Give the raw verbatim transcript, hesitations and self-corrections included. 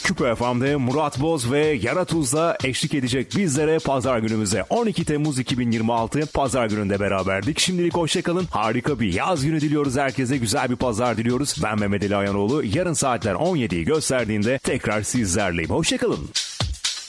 Küpe F M'de Murat Boz ve Yara Tuz'la eşlik edecek bizlere pazar günümüze. on iki Temmuz iki bin yirmi altı pazar gününde beraberdik. Şimdilik hoşçakalın. Harika bir yaz günü diliyoruz herkese. Güzel bir pazar diliyoruz. Ben Mehmet Ali Ayanoğlu. Yarın saatler on yediyi gösterdiğinde tekrar sizlerleyim. Hoşçakalın.